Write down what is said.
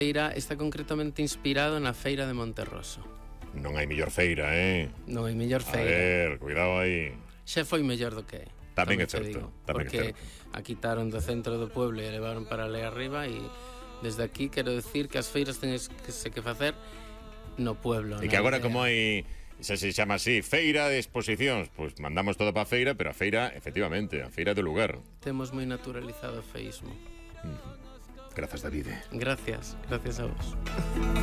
Feira está concretamente inspirado na feira de Monterroso. Non hai mellor feira, Non hai mellor A feira. ver, cuidado aí. Xa foi mellor do que é. Tamén é te certo, digo, tamén é porque certo. a quitaron do centro do pueblo e a levaron para ali arriba, e desde aquí quero decir que as feiras tenes que facer no pueblo. E que agora como hai, se chama así, feira de exposicións, pois mandamos todo para a feira, pero a feira, efectivamente, a feira do lugar. Temos moi naturalizado o feísmo. Grazas, David. Gracias a vos.